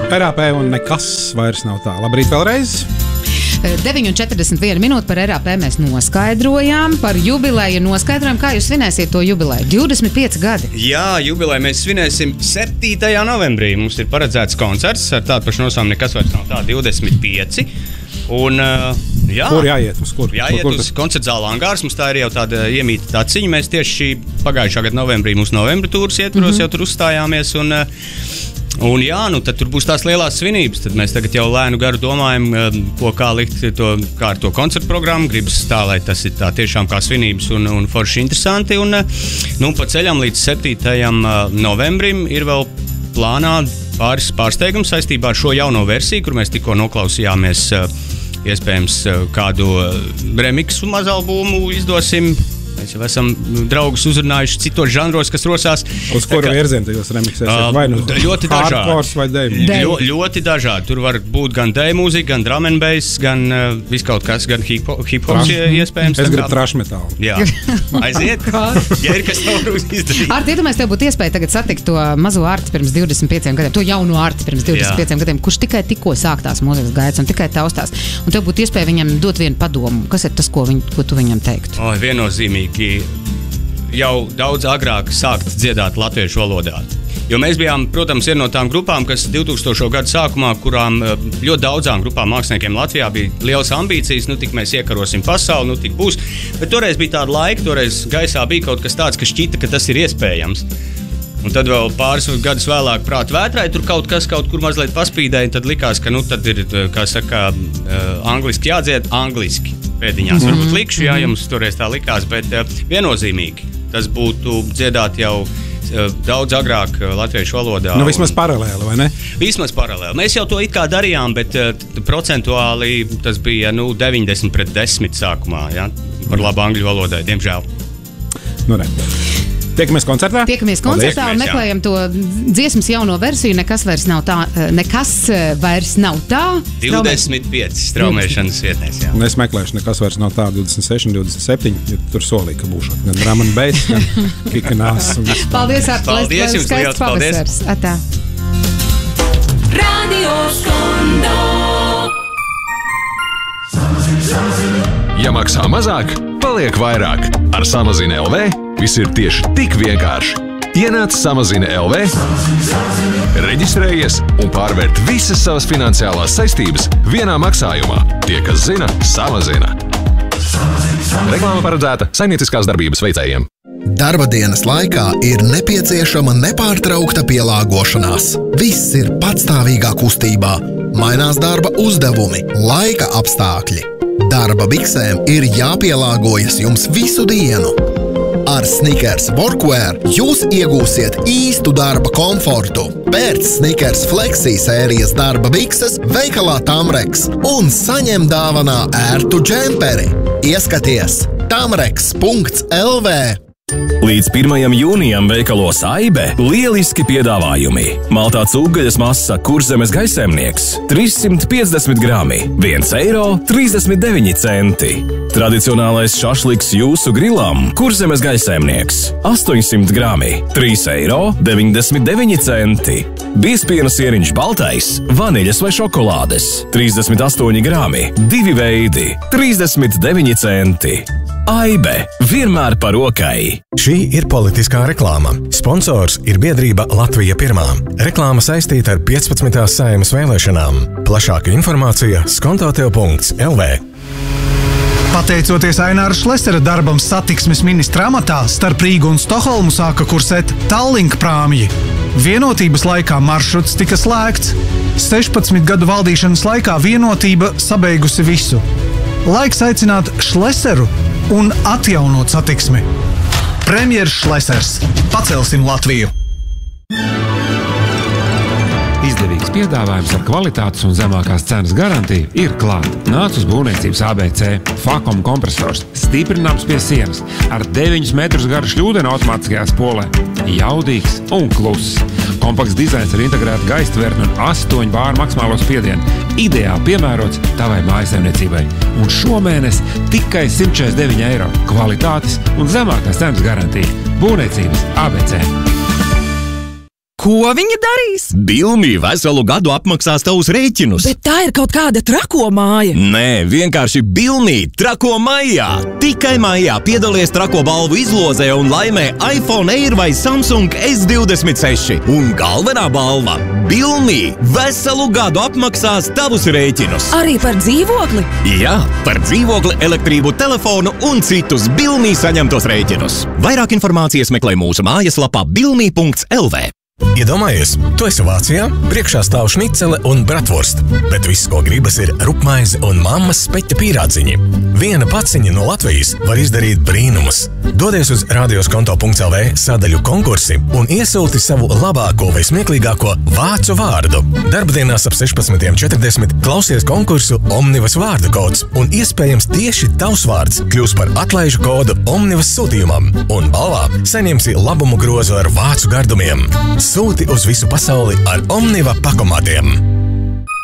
RAP un nekas vairs nav tā. Labrīt vēlreiz. 9:41 minūte par RAP mēs noskaidrojām, par jubileju noskaidrojām. Kā jūs svinēsiet to jubileju? 25 gadi. Jā, jubileju mēs svinēsim 7. novembrī. Mums ir paredzēts koncerts ar tādu pašu nosaukumu nekas vairs nav tā 25. Un, jā. Kur jāiet? Uz kur? Jāiet uz koncerta zāla Angārs. Mums tā ir jau tāda iemīta ciņa. Mēs tieši pagājušā gada novembrī mūsu novembra tūras ietvaros jau tur uzstājāmies. Un jā, nu tad tur būs tās lielās svinības. Tad mēs tagad jau lēnu garu domājam, kā likt kā ar to koncertu programmu. Gribas tā, lai tas ir tā tiešām kā svinības un forši interesanti. Un pa ceļam līdz 7. novembrim ir vēl plānā pāris pārsteigums saistībā ar šo jauno versiju, kur mēs tikko noklausījāmies. Iespējams, kādu remiksu mazalbumu izdosim. Mēs jau esam draugus uzrunājuši citos žanros, kas rosās. Uz kuru virzienu jūs remiksēsiet? Vai nu ļoti dažādi. Vai dēļ? Ļoti dažādi. Tur var būt gan dēļ mūzika, gan drum and bass, gan viskaut kas, gan hip-hops iespējams. Es gribu trash metālu. Jā, aiziet. Ja ir kas tev izdarīt. Arti, iedomājies, tev būtu iespēja tagad satikt to mazo Arti pirms 25 gadiem, to jauno Arti pirms 25 gadiem, kurš tikai tikko sāktās mūzikas gaitas un tikai taustās. Un tev būtu iespēja viņam dot vienu padomu. Kas ir tas, ko tu viņam teiktu? Viennozīmīgi. Jau daudz agrāk sākt dziedāt latviešu valodā. Jo mēs bijām, protams, viena no tām grupām, kas 2000. gadu sākumā, kurām ļoti daudzām grupām māksliniekiem Latvijā bija lielas ambīcijas, tik mēs iekarosim pasauli, tik būs. Bet toreiz bija tāda laika, toreiz gaisā bija kaut kas tāds, ka šķita, ka tas ir iespējams. Un tad vēl pāris gadus vēlāk prāta vētrai tur kaut kur mazliet paspīdēja, tad likās, ka tad ir, kā saka, angliski jādzied, angliski. Pēdiņās varbūt likšu, ja jums toreiz tā likās, bet viennozīmīgi tas būtu dziedāt jau daudz agrāk latviešu valodā. Vismaz paralēli, vai ne? Vismaz paralēli. Mēs jau to it kā darījām, bet procentuāli tas bija 90-10 sākumā, ja? Par labu angļu valodai, diemžēl. Tiekamies koncertā? Tiekamies koncertā un meklējam to dziesmas jauno versiju. Nekas vairs nav tā. 25 straumēšanas vietnēs, jā. Un es meklēšu, nekas vairs nav tā 26, 27. Ja tur solīja, ka būšu gan drum and bass, gan kikanās. Paldies, Arti. Paldies jums, liels paldies. Atā. Radio Skondo. Ja maksā mazāk, paliek vairāk. Ar Samazina LV viss ir tieši tik vienkārši. Ienāc Samazina LV, reģistrējies un pārvērt visas savas finansiālās saistības vienā maksājumā. Tie, kas zina, samazina. Reklāma paredzēta saimnieciskās darbības veicējiem. Darba dienas laikā ir nepieciešama nepārtraukta pielāgošanās. Viss ir patstāvīgā kustībā. Mainās darba uzdevumi, laika apstākļi. Darba biksēm ir jāpielāgojas jums visu dienu. Ar Snickers Workwear jūs iegūsiet īstu darba komfortu. Pērc Snickers Flexi sērijas darba bikses veikalā Tamreks un saņem dāvanā ērtu džemperi. Ieskaties tamreks.lv. Līdz 1. jūnijam veikalos Aibe lieliski piedāvājumi. Maltā cūgaļas masa Kurzemes gaisēmnieks 350 grami, 1,39 eiro. Tradicionālais šašliks jūsu grilām Kurzemes gaisēmnieks 800 grami, 3,99 eiro. Biezpiena sieriņš baltais, vaniļas vai šokolādes 38 grami, 2 veidi, 39 centi. Aibe vienmēr par rokai. Šī ir politiskā reklāma. Sponsors ir biedrība Latvija Pirmā. Reklāma saistīta ar 15. Saeimas vēlēšanām. Plašāka informācija skontotev.lv. Pateicoties Aināra Šlesera darbam satiksmes ministra amatā, starp Rīgu un Stokholmu sāka kursēt Tallink prāmji. Vienotības laikā maršruts tika slēgts. 16 gadu valdīšanas laikā Vienotība sabeigusi visu. Laiks aicināt Šleseru un atjaunot satiksmi. Premjers Šlesers. Pacelsim Latviju! Izdevīgs piedāvājums ar kvalitātes un zemākās cenas garantiju ir klāt. Nāc uz būvniecības ABC. Fakom kompresors. Stiprināms pie sienas. Ar 9 metrus garu šļūdeni automātiskajā spolē. Jaudīgs un kluss. Kompakts dizains ar integrētu gaistvertni un 8 bāru maksimālo spiedienu. Ideāli piemērots tavai mājasemniecībai. Un šomēnes tikai 149 eiro. Kvalitātes un zemākās cenas garantija. Būvniecības ABC. Ko viņa darīs? Bilmī veselu gadu apmaksās tavus rēķinus. Bet tā ir kaut kāda trako māja. Nē, vienkārši Bilmī trako maijā. Tikai maijā piedalies trako balvu izlozē un laimē iPhone Air vai Samsung S26. Un galvenā balva – Bilmī veselu gadu apmaksās tavus rēķinus. Arī par dzīvokli? Jā, par dzīvokli, elektrību, telefonu un citus Bilmī saņemtos rēķinus. Vairāk informācijas meklē mūsu mājaslapā bilmī.lv. Iedomājies, tu esi Vācijā, priekšā stāv šnicele un bratvorst, bet viss, ko gribas, ir rupmaize un mammas speķa pīrādziņi. Viena paciņa no Latvijas var izdarīt brīnumus. Dodies uz radioskonto.lv sadaļu konkursi un iesūti savu labāko vai smieklīgāko vācu vārdu. Darbdienās ap 16:40 klausies konkursu Omnivas vārdu kods, un iespējams tieši tavs vārds kļūs par atlaižu kodu Omnivas sūtījumam, un balvā saņemsi labumu grozu ar vācu gardumiem. Sūti uz visu pasauli ar Omniva pakomātiem.